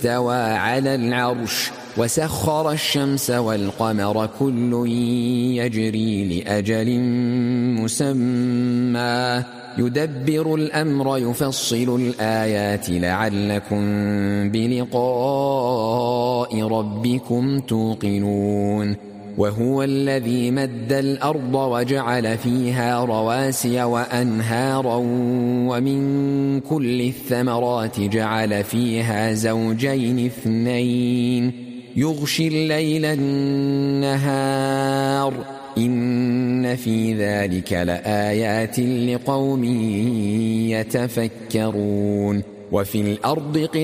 استوى على العرش وسخر الشمس والقمر كل يجري لأجل مسمى يدبر الأمر يفصل الآيات لعلكم بلقاء ربكم توقنون وهو الذي مد الأرض وجعل فيها رواسي وأنهارا ومن كل الثمرات جعل فيها زوجين اثنين يغشي الليل النهار إن في ذلك لآيات لقوم يتفكرون وفي الأرض